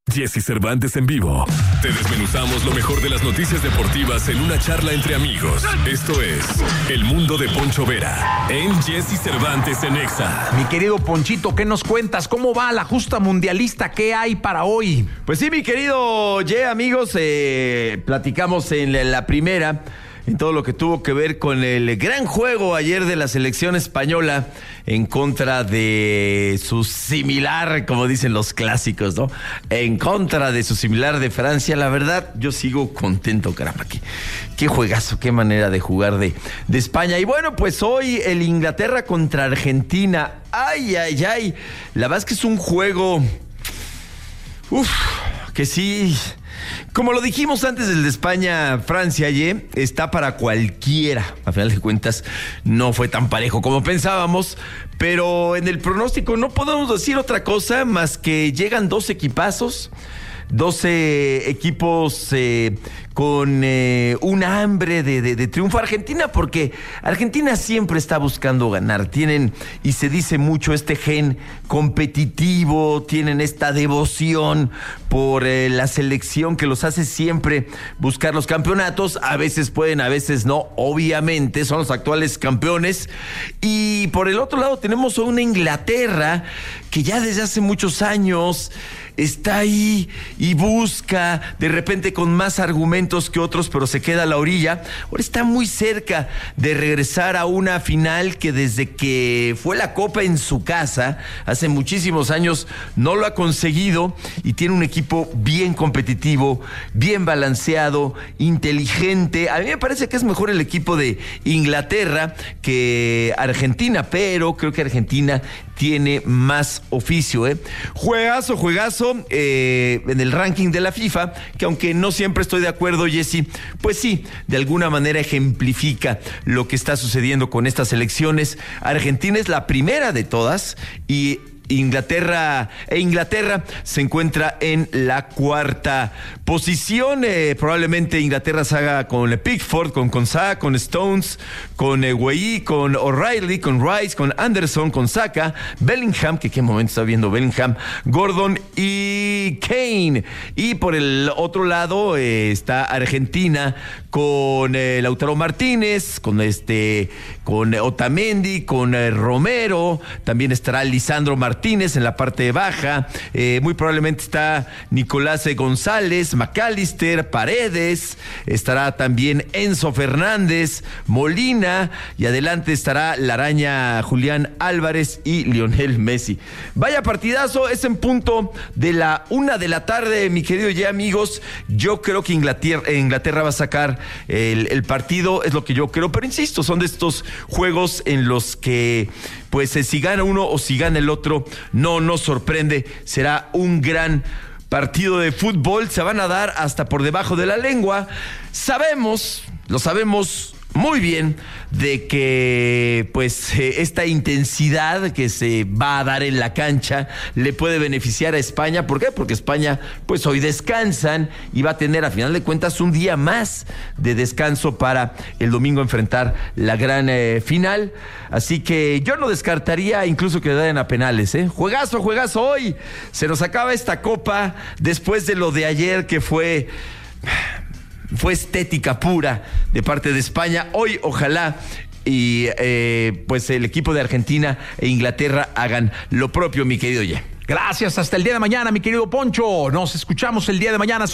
Jesse Cervantes en vivo. Te desmenuzamos lo mejor de las noticias deportivas en una charla entre amigos. Esto es El Mundo de Poncho Vera en Jesse Cervantes en Exa. Mi querido Ponchito, ¿qué nos cuentas? ¿Cómo va la justa mundialista? ¿Qué hay para hoy? Pues sí, mi querido amigos, platicamos en la primera, en todo lo que tuvo que ver con el gran juego ayer de la selección española en contra de su similar, como dicen los clásicos, ¿no? En contra de su similar de Francia. La verdad, yo sigo contento, caramba. Qué juegazo, qué manera de jugar de España. Y bueno, pues hoy el Inglaterra contra Argentina. Ay. La verdad es que es un juego... que sí... Como lo dijimos antes del de España-Francia ayer, está para cualquiera. A final de cuentas, no fue tan parejo como pensábamos, pero en el pronóstico no podemos decir otra cosa más que llegan 12 equipazos, 12 equipos con un hambre de triunfo. Argentina, porque Argentina siempre está buscando ganar. Tienen, y se dice mucho, este gen competitivo, tienen esta devoción por la selección que los hace siempre buscar los campeonatos. A veces pueden, a veces no. Obviamente son los actuales campeones. Y por el otro lado tenemos a una Inglaterra que ya desde hace muchos años está ahí y busca, de repente con más argumentos que otros, pero se queda a la orilla. Ahora está muy cerca de regresar a una final que desde que fue la Copa en su casa, hace muchísimos años, no lo ha conseguido, y tiene un equipo bien competitivo, bien balanceado, inteligente. A mí me parece que es mejor el equipo de Inglaterra que Argentina, pero creo que Argentina tiene más oficio, Juegazo en el ranking de la FIFA, que aunque no siempre estoy de acuerdo, Jesse, pues sí, de alguna manera ejemplifica lo que está sucediendo con estas elecciones. Argentina es la primera de todas y Inglaterra se encuentra en la cuarta posición. Probablemente Inglaterra se haga con Pickford, con Konsa, con Stones, con Weah, con O'Reilly, con Rice, con Anderson, con Saka, Bellingham, que qué momento está viendo Bellingham, Gordon y Kane. Y por el otro lado está Argentina con Lautaro Martínez, con Otamendi, con Romero. También estará Lisandro Martínez en la parte baja. Muy probablemente está Nicolás González, McAllister, Paredes. Estará también Enzo Fernández, Molina, y adelante estará la araña Julián Álvarez y Lionel Messi. Vaya partidazo, es en punto de la 1 de la tarde, mi querido amigos. Yo creo que Inglaterra va a sacar el partido, es lo que yo creo, pero insisto, son de estos juegos en los que pues si gana uno o si gana el otro, no nos sorprende. Será un gran partido de fútbol, se van a dar hasta por debajo de la lengua. Lo sabemos muy bien de que pues esta intensidad que se va a dar en la cancha le puede beneficiar a España. ¿Por qué? Porque España pues hoy descansan y va a tener a final de cuentas un día más de descanso para el domingo enfrentar la gran final. Así que yo no descartaría incluso que den a penales, Juegazo hoy. Se nos acaba esta copa después de lo de ayer, que fue estética pura de parte de España. Hoy ojalá y pues el equipo de Argentina e Inglaterra hagan lo propio, mi querido Ye. Gracias, hasta el día de mañana, mi querido Poncho. Nos escuchamos el día de mañana.